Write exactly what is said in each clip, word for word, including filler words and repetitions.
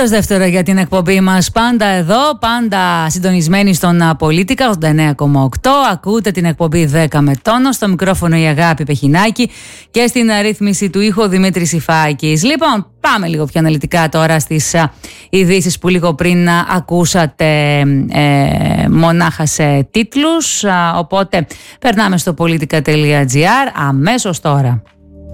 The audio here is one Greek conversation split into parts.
Μέρος δεύτερο για την εκπομπή μας. Πάντα εδώ, πάντα συντονισμένοι στον Πολίτικα ογδόντα εννέα κόμμα οκτώ. Ακούτε την εκπομπή δέκα με τόνο. Στο μικρόφωνο η Αγάπη Πεχινάκη και στην αρρύθμιση του ήχου Δημήτρης Ιφάκης. Λοιπόν, πάμε λίγο πιο αναλυτικά τώρα στις ειδήσεις που λίγο πριν ακούσατε ε, μονάχα σε τίτλους. Οπότε περνάμε στο πολιτικά τελεία τζι άρ αμέσως τώρα.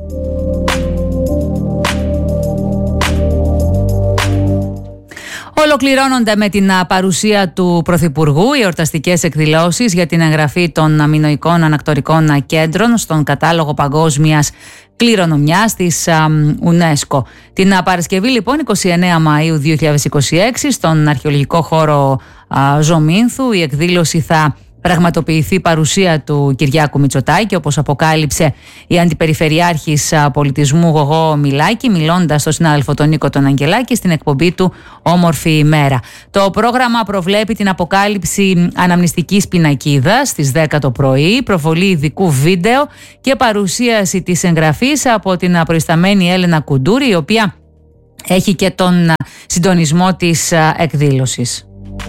Ολοκληρώνονται με την παρουσία του Πρωθυπουργού οι εορταστικές εκδηλώσεις για την εγγραφή των μινωικών ανακτορικών κέντρων στον κατάλογο παγκόσμιας κληρονομιάς της UNESCO. Την Παρασκευή λοιπόν εικοστή ενάτη Μαΐου δύο χιλιάδες είκοσι έξι στον αρχαιολογικό χώρο Ζωμήνθου η εκδήλωση θα πραγματοποιηθεί παρουσία του Κυριάκου Μητσοτάκη, όπως αποκάλυψε η Αντιπεριφερειάρχης Πολιτισμού Γογό Μιλάκη, μιλώντας στον συνάδελφο τον Νίκο τον Αγγελάκη στην εκπομπή του Όμορφη ημέρα. Το πρόγραμμα προβλέπει την αποκάλυψη αναμνηστικής πινακίδας στις δέκα το πρωί, προβολή ειδικού βίντεο και παρουσίαση της εγγραφής από την προϊσταμένη Έλενα Κουντούρη, η οποία έχει και τον συντονισμό της εκδήλωσης.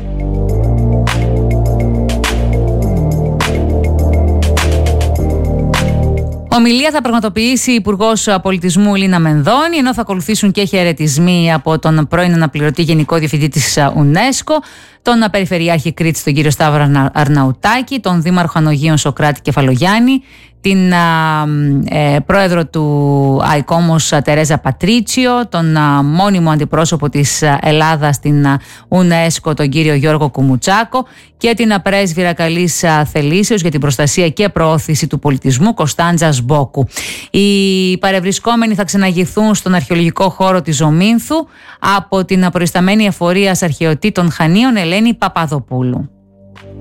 Ομιλία θα πραγματοποιήσει η Υπουργός Πολιτισμού Λίνα Μενδώνη, ενώ θα ακολουθήσουν και χαιρετισμοί από τον πρώην αναπληρωτή Γενικό Διευθυντή της UNESCO, τον Περιφερειάρχη Κρήτης τον κύριο Σταύρο Αρναουτάκη, τον Δήμαρχο Ανογείων Σοκράτη Κεφαλογιάννη, την α, ε, πρόεδρο του ΑΙΚΟΜΟΣ Τερέζα Πατρίτσιο, τον α, μόνιμο αντιπρόσωπο της Ελλάδας στην α, UNESCO τον κύριο Γιώργο Κουμουτσάκο και την α, πρέσβυρα καλής α, θελήσεως για την προστασία και προώθηση του πολιτισμού Κωνσταντζα Σμπόκου. Οι παρευρισκόμενοι θα ξεναγηθούν στον αρχαιολογικό χώρο της Ζωμήνθου από την προϊσταμένη εφορίας αρχαιοτήτων Χανίων Ελένη Παπαδοπούλου.